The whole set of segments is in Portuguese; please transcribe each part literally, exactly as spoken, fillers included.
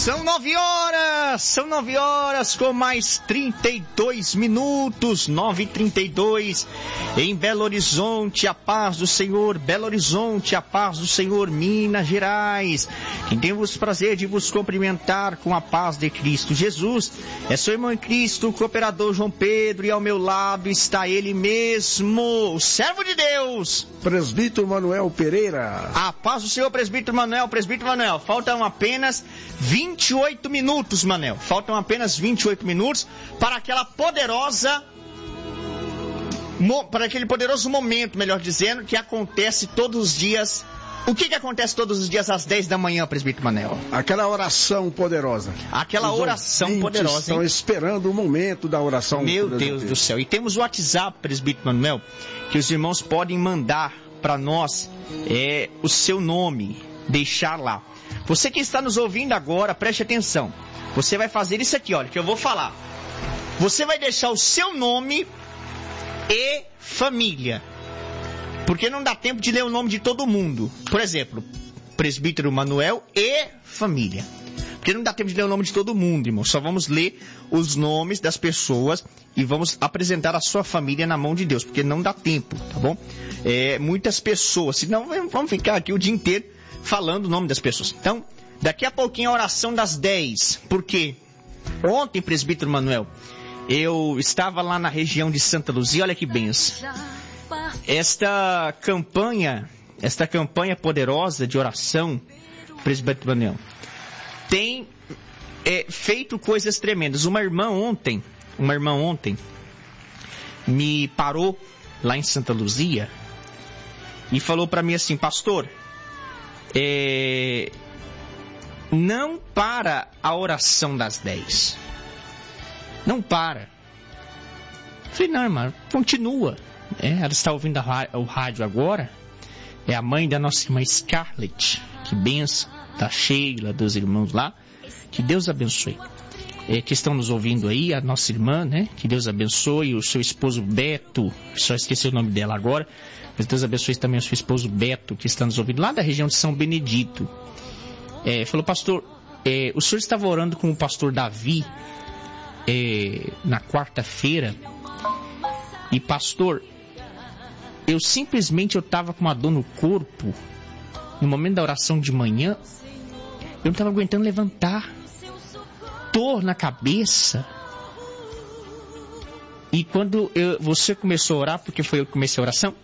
São nove horas, são nove horas com mais trinta e dois minutos, nove e trinta e dois, em Belo Horizonte, a paz do Senhor, Belo Horizonte, a paz do Senhor, Minas Gerais. Quem tem o prazer de vos cumprimentar com a paz de Cristo Jesus é seu irmão em Cristo, o cooperador João Pedro, e ao meu lado está ele mesmo, o servo de Deus, presbítero Manuel Pereira. A paz do Senhor, presbítero Manuel, presbítero Manuel, faltam apenas vinte e oito minutos, Manel. Faltam apenas vinte e oito minutos para aquela poderosa, para aquele poderoso momento, melhor dizendo, que acontece todos os dias. O que que acontece todos os dias às dez da manhã, presbítero Manel? Aquela oração poderosa. Aquela Os oração poderosa, estão hein? esperando o momento da oração. Meu Deus do céu. E temos o WhatsApp, presbítero Manuel, que os irmãos podem mandar para nós é, o seu nome, deixar lá. Você que está nos ouvindo agora, preste atenção. Você vai fazer isso aqui, olha, que eu vou falar. Você vai deixar o seu nome e família. Porque não dá tempo de ler o nome de todo mundo. Por exemplo, presbítero Manuel e família. Porque não dá tempo de ler o nome de todo mundo, irmão. Só vamos ler os nomes das pessoas e vamos apresentar a sua família na mão de Deus. Porque não dá tempo, tá bom? É, muitas pessoas, senão vamos ficar aqui o dia inteiro falando o nome das pessoas. Então, daqui a pouquinho a oração das dez. Porque ontem, presbítero Manuel, eu estava lá na região de Santa Luzia. Olha que benção. Esta campanha, esta campanha poderosa de oração, presbítero Manuel, tem é, feito coisas tremendas. Uma irmã ontem, uma irmã ontem me parou lá em Santa Luzia e falou para mim assim: pastor, É, não para a oração das dez. Não para. Eu falei, não, irmã, continua. É, ela está ouvindo a, o rádio agora. É a mãe da nossa irmã Scarlett. Que benção. Da Sheila, dos irmãos lá. Que Deus abençoe. É, que estão nos ouvindo aí, a nossa irmã, né? Que Deus abençoe. O seu esposo Beto. Só esqueci o nome dela agora. Mas Deus abençoe também o seu esposo Beto, que está nos ouvindo lá da região de São Benedito. É, falou, pastor, é, o senhor estava orando com o pastor Davi é, na quarta-feira. E pastor, eu simplesmente eu estava com uma dor no corpo. No momento da oração de manhã, eu não estava aguentando levantar. Dor na cabeça. E quando eu, você começou a orar, porque foi eu que comecei a oração,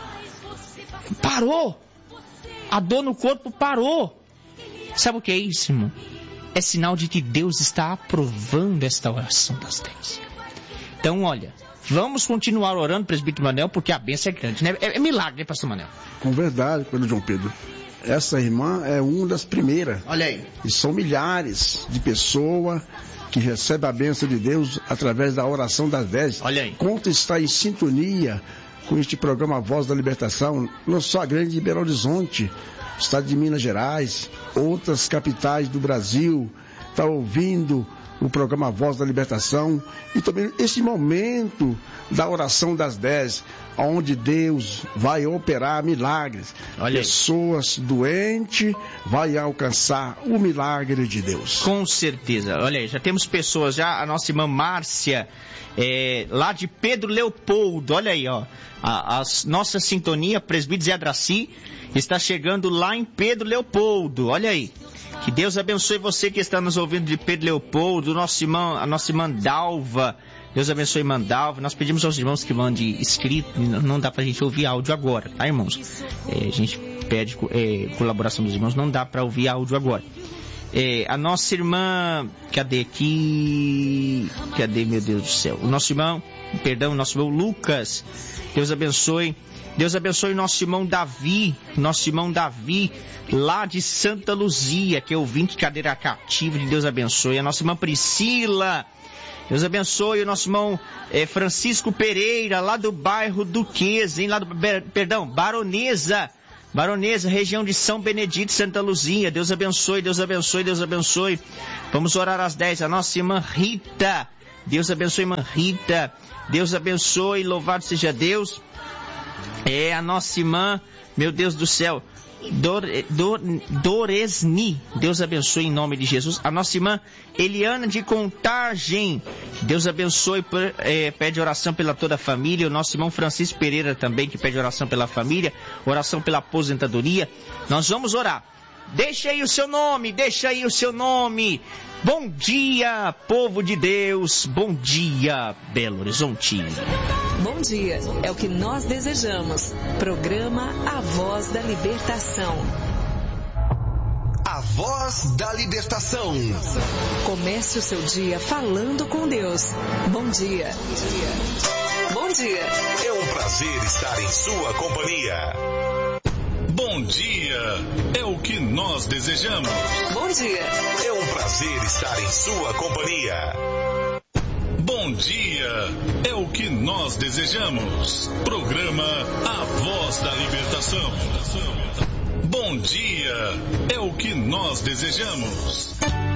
parou. A dor no corpo parou. Sabe o que é isso, irmão? É sinal de que Deus está aprovando esta oração das dez. Então, olha, vamos continuar orando, presbítero Manuel, porque a bênção é grande, né? É, é milagre, né, pastor Manuel? Com verdade, pelo João Pedro. Essa irmã é uma das primeiras. Olha aí. E são milhares de pessoas que recebem a bênção de Deus através da oração das dez. Olha aí. Conta está em sintonia com este programa Voz da Libertação, não só a grande de Belo Horizonte, estado de Minas Gerais, outras capitais do Brasil, está ouvindo o programa Voz da Libertação, e também esse momento da oração das dez, onde Deus vai operar milagres. Olha aí. Pessoas doentes vai alcançar o milagre de Deus. Com certeza. Olha aí, já temos pessoas, já a nossa irmã Márcia, é, lá de Pedro Leopoldo, olha aí, ó, a, a nossa sintonia, presbítero Zé Adraci, está chegando lá em Pedro Leopoldo, olha aí. Que Deus abençoe você que está nos ouvindo de Pedro Leopoldo, nosso irmão, a nossa irmã Dalva. Deus abençoe, irmã Dalva. Nós pedimos aos irmãos que mandem escrito, não dá pra gente ouvir áudio agora, tá, irmãos? É, a gente pede é, colaboração dos irmãos, não dá pra ouvir áudio agora. É, a nossa irmã, cadê aqui? Cadê, meu Deus do céu? O nosso irmão, perdão, o nosso irmão Lucas. Deus abençoe. Deus abençoe o nosso irmão Davi, nosso irmão Davi, lá de Santa Luzia, que é ouvinte de cadeira cativa, de Deus abençoe. A nossa irmã Priscila, Deus abençoe o nosso irmão é, Francisco Pereira, lá do bairro Duquesa, hein, lá do, perdão, Baronesa, Baronesa, região de São Benedito, Santa Luzia. Deus abençoe, Deus abençoe, Deus abençoe. Vamos orar às dez, a nossa irmã Rita, Deus abençoe, irmã Rita, Deus abençoe, louvado seja Deus. É a nossa irmã, meu Deus do céu, Dor, Dor, Doresni, Deus abençoe em nome de Jesus. A nossa irmã Eliana de Contagem, Deus abençoe, é, pede oração pela toda a família. O nosso irmão Francisco Pereira também, que pede oração pela família, oração pela aposentadoria. Nós vamos orar. Deixa aí o seu nome, deixa aí o seu nome. Bom dia, povo de Deus. Bom dia, Belo Horizonte. Bom dia, é o que nós desejamos. Programa A Voz da Libertação. A Voz da Libertação. Comece o seu dia falando com Deus. Bom dia. Bom dia. É um prazer estar em sua companhia. Bom dia, é o que nós desejamos. Bom dia. É um prazer estar em sua companhia. Bom dia, é o que nós desejamos. Programa A Voz da Libertação. Bom dia, é o que nós desejamos.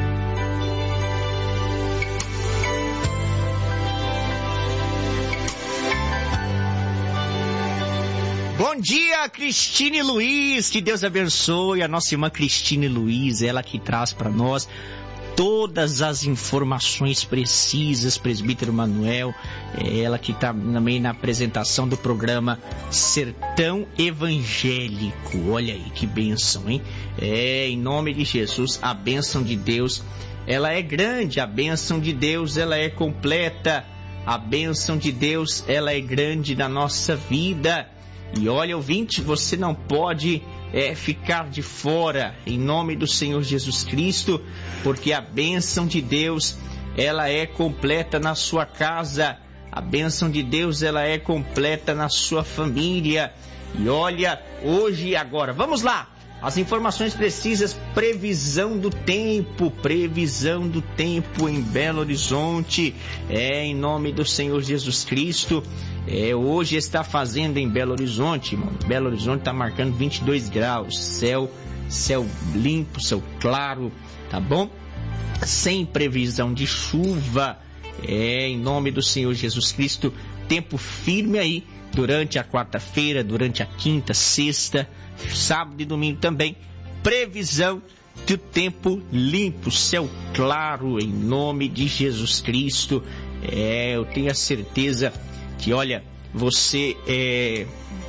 Bom dia, Cristine Luiz, que Deus abençoe a nossa irmã Cristine Luiz, ela que traz para nós todas as informações precisas, presbítero Manuel, ela que está também na apresentação do programa Sertão Evangélico. Olha aí que bênção, hein? É, em nome de Jesus, a bênção de Deus, ela é grande, a bênção de Deus, ela é completa, a bênção de Deus, ela é grande na nossa vida. E olha, ouvinte, você não pode é, ficar de fora, em nome do Senhor Jesus Cristo, porque a bênção de Deus, ela é completa na sua casa, a bênção de Deus, ela é completa na sua família. E olha, hoje e agora, vamos lá, as informações precisas, previsão do tempo, previsão do tempo em Belo Horizonte, é, em nome do Senhor Jesus Cristo. É, hoje está fazendo em Belo Horizonte, irmão. Belo Horizonte está marcando vinte e dois graus, céu, céu limpo, céu claro, tá bom? Sem previsão de chuva, é, em nome do Senhor Jesus Cristo, tempo firme aí, durante a quarta-feira, durante a quinta, sexta, sábado e domingo também, previsão de tempo limpo, céu claro, em nome de Jesus Cristo. É, eu tenho a certeza que, olha, você é,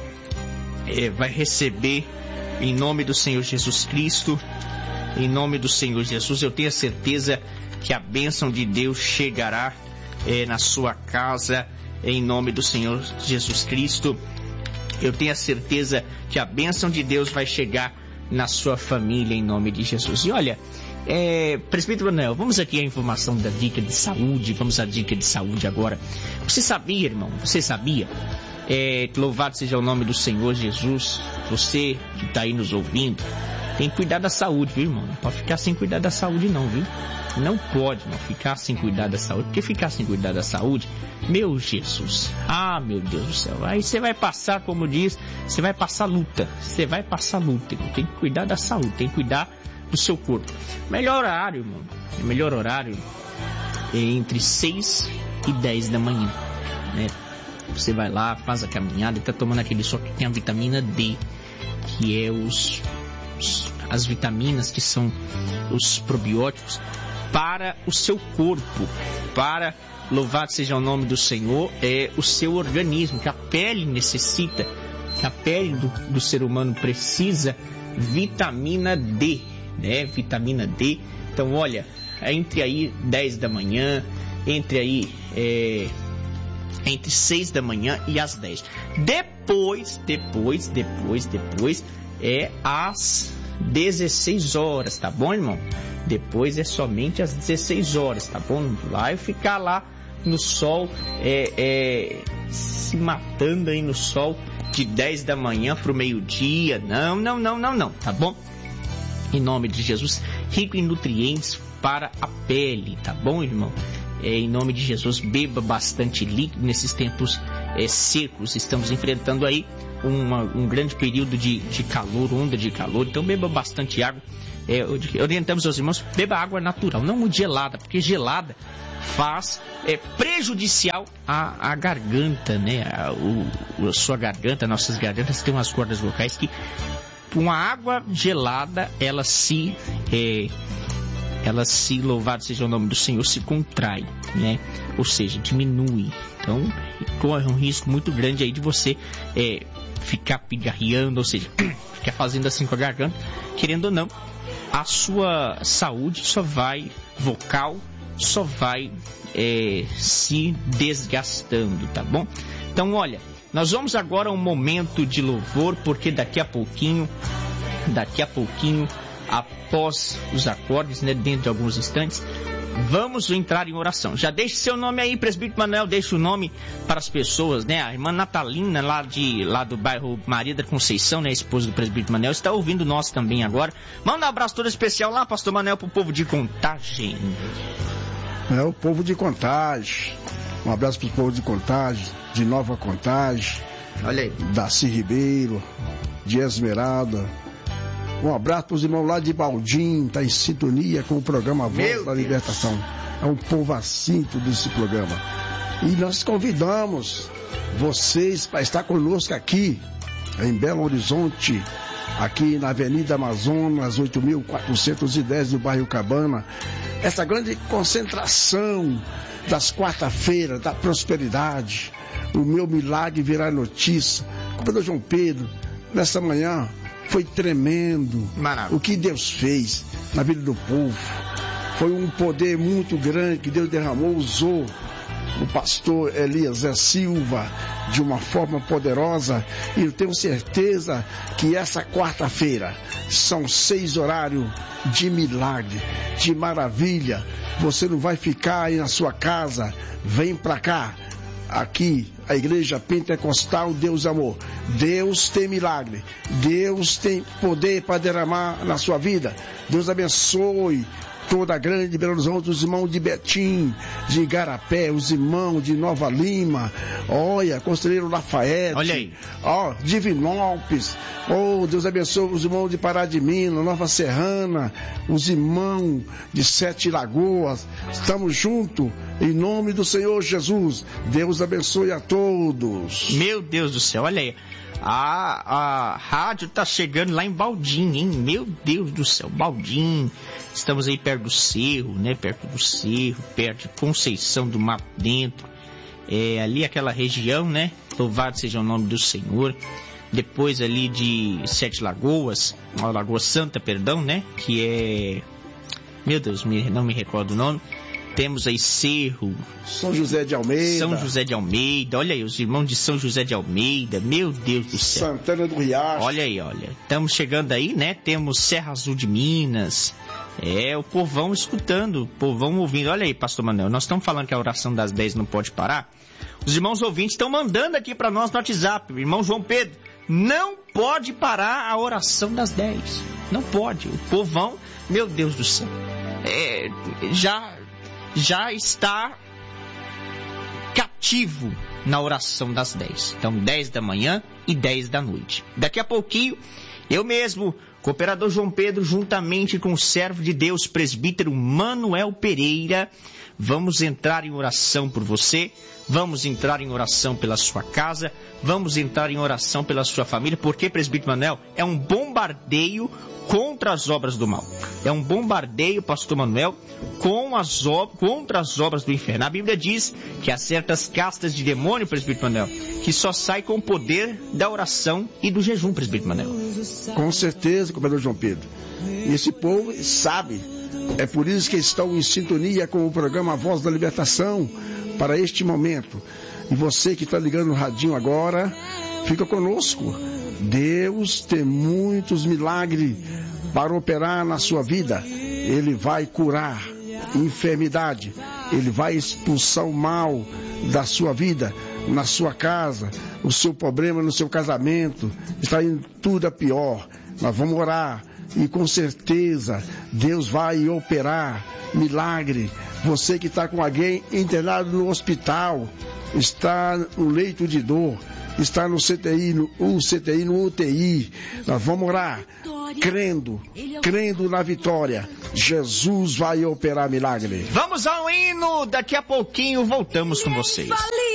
é, vai receber em nome do Senhor Jesus Cristo, em nome do Senhor Jesus, eu tenho a certeza que a bênção de Deus chegará é, na sua casa, em nome do Senhor Jesus Cristo. Eu tenho a certeza que a bênção de Deus vai chegar na sua família, em nome de Jesus. E olha, é, presbítero Manuel, vamos aqui à informação da dica de saúde, vamos à dica de saúde agora. Você sabia, irmão, você sabia? É, louvado seja o nome do Senhor Jesus, você que está aí nos ouvindo, tem que cuidar da saúde, viu, irmão? Não pode ficar sem cuidar da saúde não, viu? Não pode não ficar sem cuidar da saúde, porque ficar sem cuidar da saúde, meu Jesus, ah, meu Deus do céu, aí você vai passar, como diz, você vai passar luta, você vai passar luta, tem que cuidar da saúde, tem que cuidar do seu corpo. Melhor horário, irmão, melhor horário é entre seis e dez da manhã, né? Você vai lá, faz a caminhada e tá tomando aquele só que tem a vitamina D, que é os, os as vitaminas que são os probióticos para o seu corpo, para, louvado seja o nome do Senhor, é o seu organismo, que a pele necessita, que a pele do, do ser humano precisa, vitamina D, né? Vitamina D. Então, olha, entre aí dez da manhã, entre aí é, entre seis da manhã e as dez. Depois, depois, depois, depois é às dezesseis horas, tá bom, irmão? Depois é somente às dezesseis horas, tá bom? Não vai ficar lá no sol, é, é, se matando aí no sol de dez da manhã pro meio-dia. Não, não, não, não, não, tá bom? Em nome de Jesus, rico em nutrientes para a pele, tá bom, irmão? É, em nome de Jesus, beba bastante líquido nesses tempos é, secos. Estamos enfrentando aí uma, um grande período de, de calor, onda de calor. Então beba bastante água. É, orientamos aos irmãos, beba água natural, não muito gelada, porque gelada faz é, prejudicial à, à garganta, né? A, o, a sua garganta, nossas gargantas têm umas cordas vocais que com a água gelada, ela se, é, ela se, louvado seja o nome do Senhor, se contrai, né? Ou seja, diminui. Então, corre um risco muito grande aí de você é, ficar pigarreando, ou seja, ficar fazendo assim com a garganta, querendo ou não, a sua saúde só vai, vocal, só vai é, se desgastando, tá bom? Então, olha, nós vamos agora a um momento de louvor, porque daqui a pouquinho, daqui a pouquinho, após os acordes, né, dentro de alguns instantes, vamos entrar em oração. Já deixe seu nome aí, presbítero Manuel, deixe o nome para as pessoas, né? A irmã Natalina, lá, de, lá do bairro Maria da Conceição, né? Esposa do presbítero Manuel, está ouvindo nós também agora. Manda um abraço todo especial lá, pastor Manuel, para o povo de Contagem. É, o povo de Contagem. Um abraço para o povo de Contagem, de Nova Contagem. Olha aí. Darcy Ribeiro, de Esmeralda. Um abraço para os irmãos lá de Baldim, está em sintonia com o programa Voz da Libertação. É um povo assíduo desse programa. E nós convidamos vocês para estar conosco aqui, em Belo Horizonte, aqui na Avenida Amazonas, oito mil quatrocentos e dez, do bairro Cabana. Essa grande concentração das quarta-feiras, da prosperidade. O meu milagre virá notícia. Companheiro João Pedro, nessa manhã, foi tremendo. Maravilha. O que Deus fez na vida do povo. Foi um poder muito grande que Deus derramou, usou o pastor Elias Zé Silva de uma forma poderosa, e eu tenho certeza que essa quarta-feira são seis horários de milagre, de maravilha. Você não vai ficar aí na sua casa, vem pra cá. Aqui, a Igreja Pentecostal Deus Amor. Deus tem milagre. Deus tem poder para derramar na sua vida. Deus abençoe toda a grande Belo Horizonte, os irmãos de Betim, de Igarapé, os irmãos de Nova Lima, olha, Conselheiro Lafayette, olha aí, ó, Divinópolis, oh, Deus abençoe os irmãos de Pará de Minas, Nova Serrana, os irmãos de Sete Lagoas, estamos juntos, em nome do Senhor Jesus. Deus abençoe a todos. Meu Deus do céu, olha aí. A, a rádio tá chegando lá em Baldim, hein? Meu Deus do céu, Baldim. Estamos aí perto do Cerro, né? Perto do Cerro, perto de Conceição do Mato Dentro. É, ali aquela região, né? Louvado seja o nome do Senhor. Depois ali de Sete Lagoas, a Lagoa Santa, perdão, né? Que é... Meu Deus, não me recordo o nome. Temos aí Cerro, São José de Almeida. São José de Almeida, olha aí, os irmãos de São José de Almeida, meu Deus do céu. Santana do Riacho. Olha aí, olha, estamos chegando aí, né? Temos Serra Azul de Minas. É, o povão escutando, o povão ouvindo. Olha aí, pastor Manuel, nós estamos falando que a oração das dez não pode parar. Os irmãos ouvintes estão mandando aqui para nós no WhatsApp. Irmão João Pedro, não pode parar a oração das dez. Não pode. O povão, meu Deus do céu, é, já... já está cativo na oração das dez. Então, dez da manhã e dez da noite. Daqui a pouquinho, eu mesmo, cooperador João Pedro, juntamente com o servo de Deus, presbítero Manuel Pereira, vamos entrar em oração por você, vamos entrar em oração pela sua casa, vamos entrar em oração pela sua família, porque, presbítero Manuel, é um bombardeio contra as obras do mal. É um bombardeio, pastor Manuel, com as ob- contra as obras do inferno. A Bíblia diz que há certas castas de demônio, presbítero Manuel, que só sai com o poder da oração e do jejum, presbítero Manuel. Com certeza, companheiro João Pedro. E esse povo sabe. É por isso que estão em sintonia com o programa Voz da Libertação para este momento. E você que está ligando no radinho agora, fica conosco. Deus tem muitos milagres para operar na sua vida. Ele vai curar enfermidade. Ele vai expulsar o mal da sua vida, na sua casa, o seu problema no seu casamento. Está indo tudo a pior. Nós vamos orar. E com certeza Deus vai operar milagre. Você que está com alguém internado no hospital, está no leito de dor, está no C T I, no U C T I, no U T I, nós vamos orar, crendo, crendo na vitória. Jesus vai operar milagre. Vamos ao hino, daqui a pouquinho voltamos com vocês.